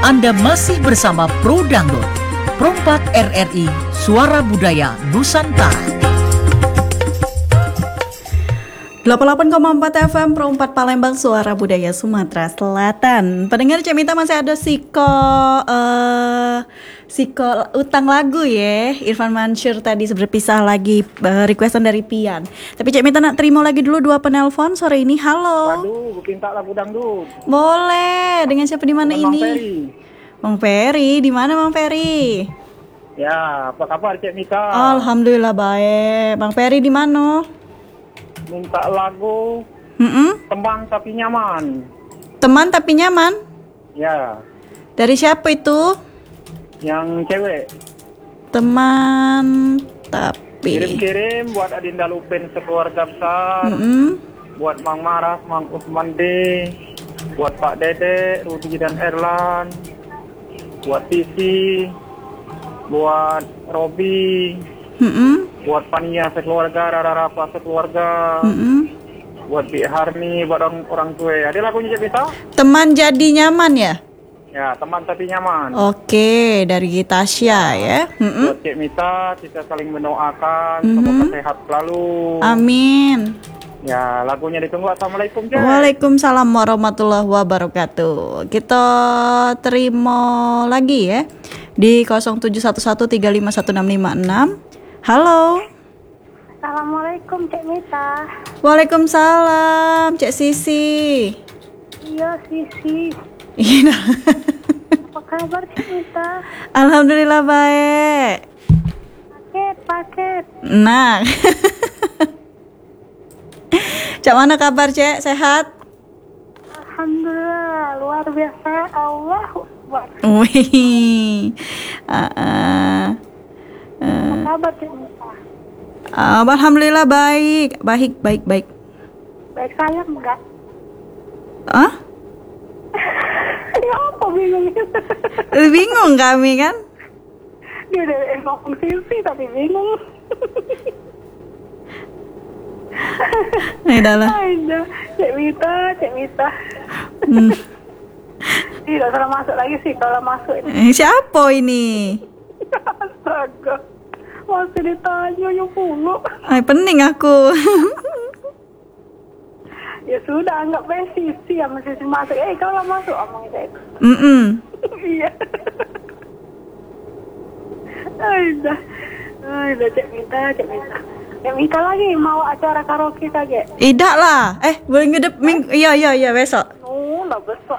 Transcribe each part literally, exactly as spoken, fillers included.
Anda masih bersama Pro Dangdut, Perompak R R I, Suara Budaya Nusantara. delapan puluh delapan koma empat F M Pro empat Palembang, Suara Budaya Sumatera Selatan. Pendengar Cemita masih ada Siko uh, Siko utang lagu ya. Irfan Mansur tadi berpisah lagi, uh, requestan dari Pian. Tapi Cemita nak terima lagi dulu dua penelpon sore ini. Halo. Waduh, gue minta lagu dangdut. Boleh. Dengan siapa di mana ini? Bang Ferry. Bang Ferry, di mana Bang Ferry? Ya, apa kabar Cek Mika? Alhamdulillah baik. Bang Ferry di mana? Minta lagu Mm-mm. Teman Tapi Nyaman. Teman tapi nyaman? Ya, Dari siapa itu? yang cewek. Teman tapi Kirim-kirim buat Adinda Lupin sekeluarga besar. Mm-mm. Buat Mang Maras, Mang Usman D. Buat Pak Dede, Rudi dan Erlan. Buat Tisi. Buat Robi. Mm-mm. Buat Pania sekeluarga, Rara Rafa sekeluarga. Mm-mm. Buat Bi Harni, buat orang, orang tua. Ada lagunya Cek Mita? Teman jadi nyaman ya? Ya, Teman Tapi Nyaman. Oke, dari Tasya ya. Mm-mm. Buat Cik Mita, kita saling mendoakan, Mhm. semoga sehat selalu. Amin. Ya, lagunya ditunggu. Assalamualaikum, Cek. Waalaikumsalam warahmatullahi wabarakatuh. Kita terima lagi ya di nol tujuh satu satu tiga lima satu enam lima enam. Halo. Assalamualaikum Cek Mita. Waalaikumsalam, Cek Sisi. Iya Sisi. Iya. Apa kabar Cek Mita? Alhamdulillah baik. Paket, paket. Nah. Cak mana kabar, Cek? Sehat? Alhamdulillah, luar biasa. Allahu Akbar. Wih. Uh, uh, Apa kabar Cek Mita? uh, Alhamdulillah baik. Baik, baik, baik. Baik sayang enggak? Hah? Ya apa bingung? Bingung kami kan? Dia udah ngomong Sisi tapi bingung. Nah, dah lah. Aida, Cek Mita, Cek Mita. Hmm. Tidak salah masuk lagi sih kalau masuk ini. Eh, siapa ini? Astaga. Masih ditanya ya puluh. Ay, pening aku. Ya sudah, anggap aja Sisi yang mesti masuk. Eh, kalau masuk omong itu. Mm-mm. Iya. Aida. Aida, Cek Mita, Cek Mita. Cek Mita lagi mau acara karaoke kage? Tidak lah. Eh, boleh ngedep ming. Iya, iya, iya, besok. Oh, lah besok.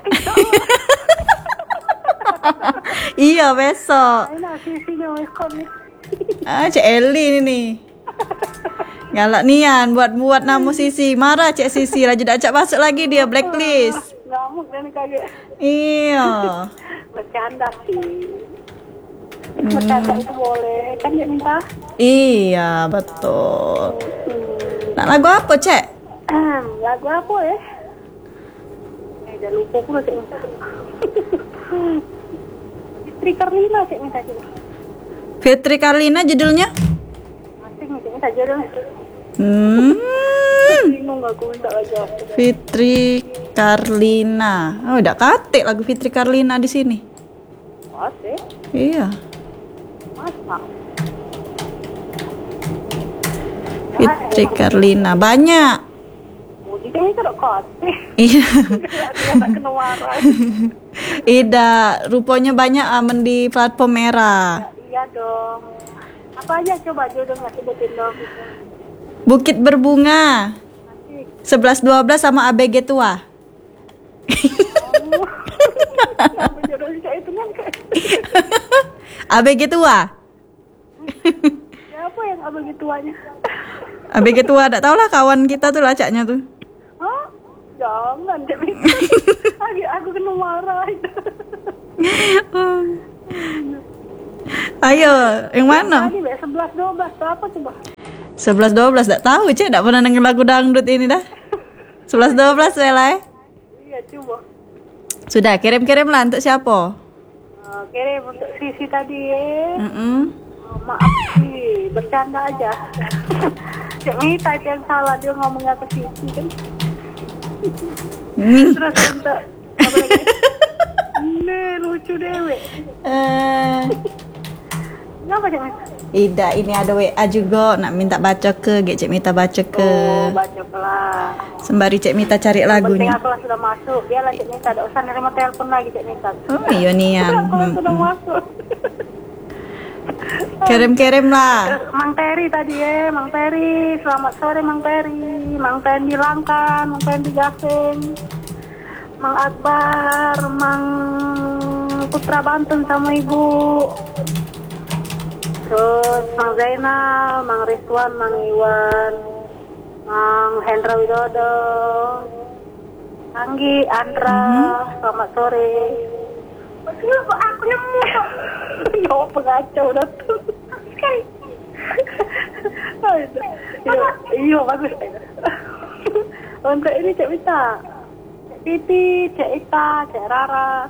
Iya, besok. Aina Sisinya wekon nih. Ah, Cek Eli ini nih. Galak nian buat buat nama Sisi. Marah Cek Sisi lah tidak ajak masuk lagi dia blacklist. Ngamuk dan kage. Iya. Bercanda sih. Bercanda itu boleh kan Cek Mita? Iya, betul. Nak lagu apa, Cek? Lagu apa ya? Eh, udah lupa pula Cek Mita. Fitri Karlina Cek Mita juga. Fitri Karlina judulnya? Asing Cek Mita judulnya. Hmm. Bingung aku minta lagu apa. Fitri Karlina. Oh, udah katik lagu Fitri Karlina di sini. Asik. Iya. Masa? Fitri Karlina banyak. Mau di sini tidak katik. Iya. Dia tak kena marah. Ida, rupanya banyak aman di platform merah. Iya dong. Apa aja coba judulnya sebutin dong. Bukit Berbunga. Asik. sebelas dua belas sama A B G tua. Oh. Apa judulnya kayak itu kan? A B G tua. Siapa yang abang tuanya? A B G tua, tak tahulah kawan kita tuh lacaknya tuh. Hah? Jangan, Cek Lagi aku kena marah. Ayo, yang mana? Tadi be sebelas dua belas apa coba? sebelas dua belas tak tahu, Cek, tak pernah denger lagu dangdut ini dah. sebelas dua belas Wela. Iya coba. Sudah, kirim-kirim lah untuk siapa? Uh, kirim untuk Sisi tadi ya. Mm-mm. Oh, maaf sih, bercanda aja. Cek Mita itu yang salah, dia ngomongnya ke Sisi kan. Hmm. Terus minta apa lagi? Nih lucu lucu dewe. Eh, Kenapa Cik Mita? Ida, ini ada W A juga nak minta baca ke, Gek Cik Mita baca ke. Oh, baca pelan. Sembari Cik Mita cari Penting lagunya. kelas sudah masuk. Biarlah Cik Mita, tak usah nerima telepon lagi Cik Mita. Oh iya nih ya. Kelas sudah masuk. Kirim-kirim lah. Mang Peri tadi ya, Mang Peri. Selamat sore Mang Peri. Mang Pendi Langkan, Mang Pendi Gasing, Mang Akbar, Mang Putra Banten sama Ibu. Terus Mang Zainal, Mang Rizwan, Mang Iwan, Mang Hendra Widodo, Anggi, Andra, selamat sore. Iya, kok aku nemu kok. Ya, pengacau dah tuh. Iya, iya, bagus. Untuk ini Cik Mita, Cik Titi, Cik Ita, Cik Rara.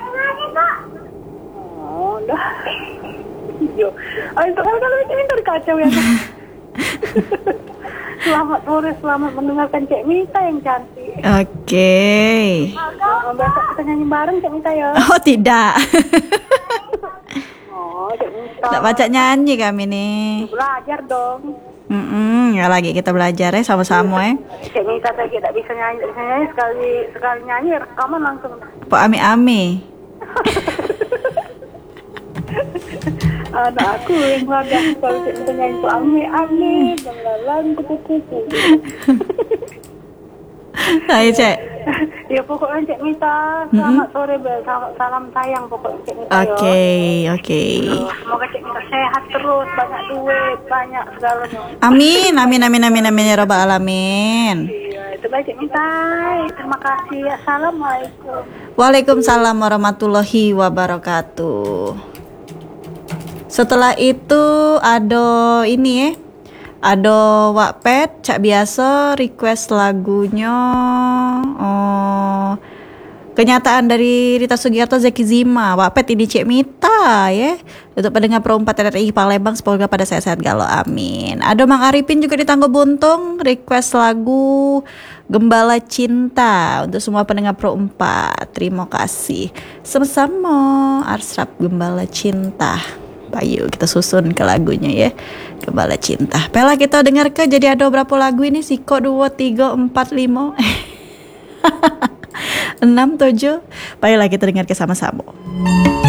Oh, dah. Iya. Oh, untuk kalau Cik Mita dikacau ya. Selamat sore, selamat mendengarkan Cik Mita yang cantik. Oke. Oh, besok kita nyanyi bareng Cik Mita ya. Oh tidak. Oh, Cik Mita. Tak baca nyanyi kami nih. Belajar dong. Mm-mm, ya lagi kita belajar ya sama-sama ya. Cik Mita tadi tak bisa nyanyi, tak bisa nyanyi sekali sekali nyanyi rekaman langsung. Pak Ami-Ami. Anak aku yang ada kalau Cik Mita nyanyi tuh ame ame janggalan kupu-kupu. Ayo Cek. Ya pokoknya Cik Mita selamat sore bel, selamat salam sayang pokoknya Cik Mita. Oke, oke. Semoga Cik Mita sehat terus, banyak duit, banyak segalanya. Amin, amin, amin, amin, amin ya robbal alamin. Iya, itu baik Cik Mita. Terima kasih. Assalamualaikum. Waalaikumsalam warahmatullahi wabarakatuh. Setelah itu ada ini ya, ada Wattpad, cak biasa request lagunya oh, kenyataan dari Rita Sugiarto Zeki Zima. Wattpad ini Cik Mita ya. Untuk pendengar Pro empat R R I Palembang, semoga pada sehat-sehat galau, amin. Ada Mang Arifin juga di Tanggo Buntung request lagu Gembala Cinta untuk semua pendengar Pro empat. Terima kasih. Sama-sama Arsrap Gembala Cinta. Ayo kita susun ke lagunya ya, Gembala Cinta. Pela kita dengar ke, jadi ada berapa lagu ini? Siko dua, tiga, empat, lima enam, tujuh. Baiklah kita dengar ke sama-sama.